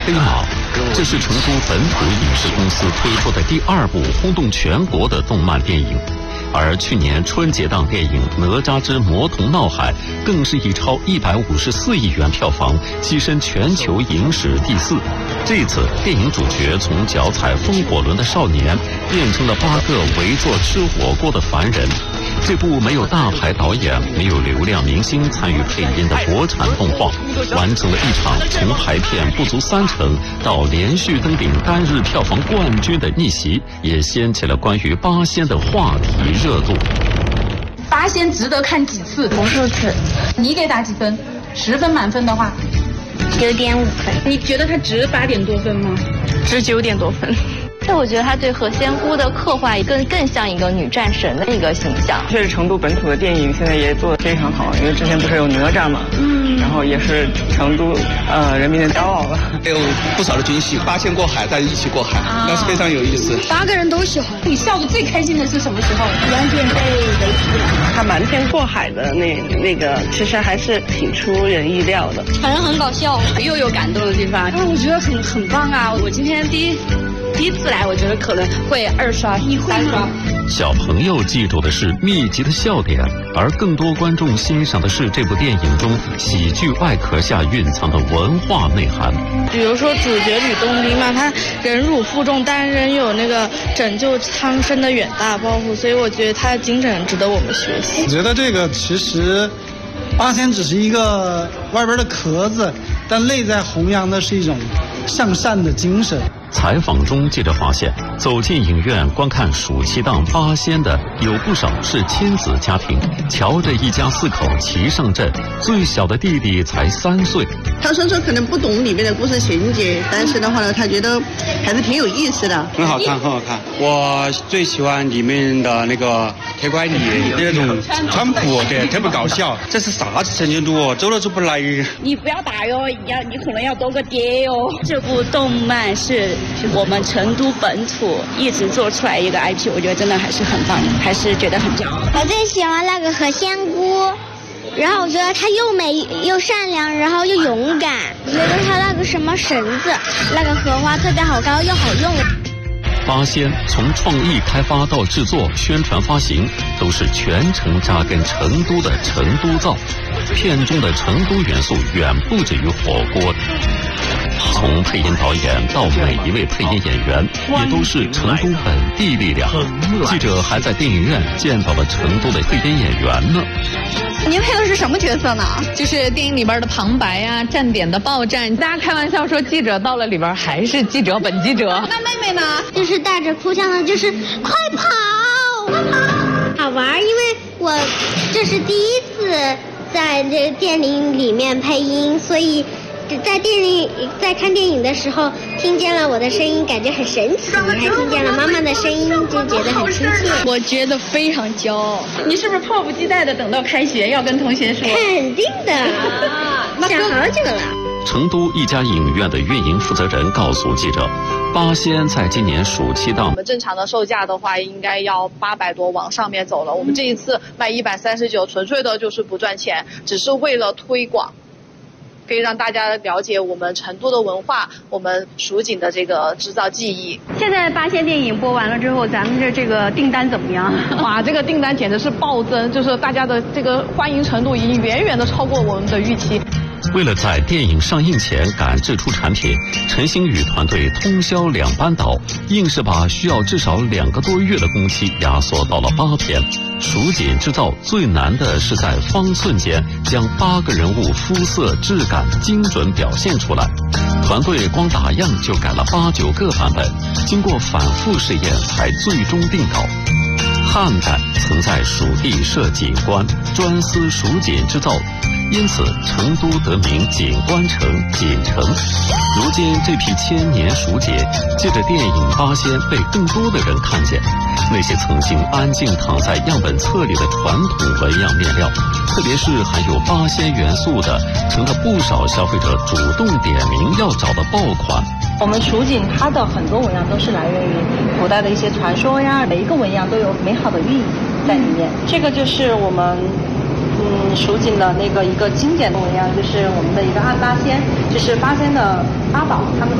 飞马，这是成都本土影视公司推出的第2部轰动全国的动漫电影。而去年春节档电影《哪吒之魔童闹海》更是以超154亿元票房跻身全球影史第4。这次电影主角从脚踩风火轮的少年变成了8个围坐吃火锅的凡人。这部没有大牌导演、没有流量明星参与配音的国产动画，完成了一场从排片不足30%到连续登顶单日票房冠军的逆袭，也掀起了关于八仙的话题热度。 八仙值得看几次？ 无数次。 你给打几分？10分满分的话 ，9.5分。 你觉得它值8点多分吗？ 值9点多分。但我觉得他对何仙姑的刻画更像一个女战神的一个形象。 确实，成都本土的电影现在也做得非常好，因为之前不是有哪吒嘛，然后也是成都人民的骄傲了。 还有不少的惊喜，8仙过海，大家一起过海，那是非常有意思。 8个人都喜欢。你笑得最开心的是什么时候？ 完全被雷劈了。 他瞒天过海的那个，其实还是挺出人意料的。 反正很搞笑， 又有感动的地方。我觉得很棒啊！我今天第一次来，我觉得可能会2刷、3刷。 小朋友记住的是密集的笑点，而更多观众欣赏的是这部电影中喜剧外壳下蕴藏的文化内涵。 比如说主角吕洞宾嘛，他忍辱负重，但仍有那个拯救苍生的远大抱负，所以我觉得他的精神值得我们学习。 我觉得这个其实八仙只是一个外边的壳子，但内在弘扬的是一种向善的精神。 采访中，记者发现，走进影院观看暑期档八仙的有不少是亲子家庭。瞧着一家4口齐上阵，最小的弟弟才3岁。 他说可能不懂里面的故事情节，但是的话呢，他觉得还是挺有意思的。 很好看，很好看。我最喜欢里面的那个铁拐李那种川普，对，特别搞笑。这是啥子程度哦？走都走不来。 你不要打哟，你可能要多个爹哟。这部动漫是我们成都本土一直做出来一个 IP， 我觉得真的还是很棒的，还是觉得很骄傲。 我最喜欢那个何仙姑，然后我觉得她又美又善良，然后又勇敢。我觉得她那个什么绳子，那个荷花特别好高又好用。 八仙从创意开发到制作、宣传、发行，都是全程扎根成都的成都造。片中的成都元素远不止于火锅。从配音导演到每一位配音演员，也都是成都本地力量。记者还在电影院见到了成都的配音演员呢。 您配的是什么角色呢？ 就是电影里边的旁白啊，站点的报站。大家开玩笑说，记者到了里边还是记者本记者。 那妹妹呢？ 就是带着哭腔的，就是快跑，快跑，好玩。因为我这是第一次在这个电影里面配音，所以在看电影的时候听见了我的声音，感觉很神奇，还听见了妈妈的声音，就觉得很亲切。 我觉得非常骄傲。 你是不是迫不及待的等到开学要跟同学说？ 肯定的，想好久了。 成都一家影院的运营负责人告诉记者，八仙在今年暑期档， 我们正常的售价的话，应该要800多往上面走了。我们这一次卖139，纯粹的就是不赚钱，只是为了推广。可以让大家了解我们成都的文化，我们蜀锦的这个制造技艺。 现在八仙电影播完了之后，咱们的这个订单怎么样？ 哇，这个订单简直是暴增，就是大家的这个欢迎程度已经远远的超过我们的预期。 为了在电影上映前赶制出产品，陈星宇团队通宵2班倒，硬是把需要至少2个多月的工期压缩到了8天。蜀锦制造最难的是在方寸间将8个人物肤色、质感精准表现出来。团队光打样就改了8、9个版本，经过反复试验才最终定稿。汉代曾在蜀地设锦官，专司蜀锦制造，因此成都得名锦官城、锦城。如今这批千年蜀锦，借着电影八仙被更多的人看见。那些曾经安静躺在样本册里的传统纹样面料，特别是含有八仙元素的，成了不少消费者主动点名要找的爆款。 我们蜀锦它的很多纹样都是来源于古代的一些传说呀，每一个纹样都有美好的寓意在里面。这个就是我们蜀锦的那个一个经典动物一样，就是我们的一个八仙，就是八仙的八宝，他们